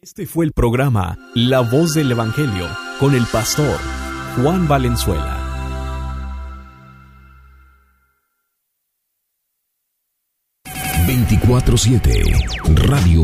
Este fue el programa La Voz del Evangelio con el pastor Juan Valenzuela. ...24/7 Radio